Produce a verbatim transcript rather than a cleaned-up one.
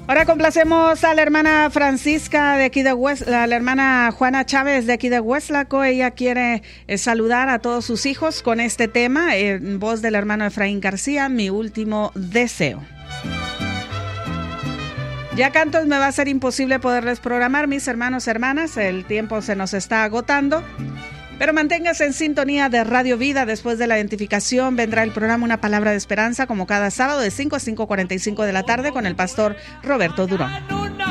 Ahora complacemos a la hermana Francisca de aquí de Hueslaco, la hermana Juana Chávez de aquí de Hueslaco. Ella quiere eh, saludar a todos sus hijos con este tema, en voz del hermano Efraín García, Mi último deseo. Ya cantos me va a ser imposible poderles programar, mis hermanos, hermanas, el tiempo se nos está agotando. Pero manténgase en sintonía de Radio Vida. Después de la identificación vendrá el programa Una Palabra de Esperanza, como cada sábado de cinco a cinco cuarenta y cinco de la tarde con el pastor Roberto Durón.